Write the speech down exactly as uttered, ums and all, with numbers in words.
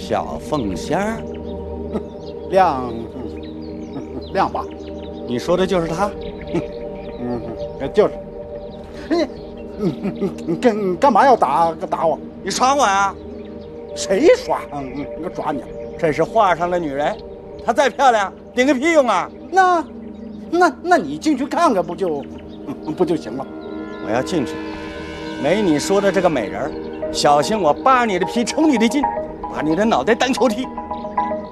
小凤仙儿， 亮亮吧？ 你说的就是他？ 嗯，就是。你你你干干嘛要打打我？ 你耍我呀？ 谁耍？嗯，我耍你？ 这是画上的女人，她再漂亮，顶个屁用啊！ 那那那你进去看看不就不就行了？ 我要进去，没你说的这个美人，小心我扒你的皮，抽你的筋，把你的脑袋当球踢。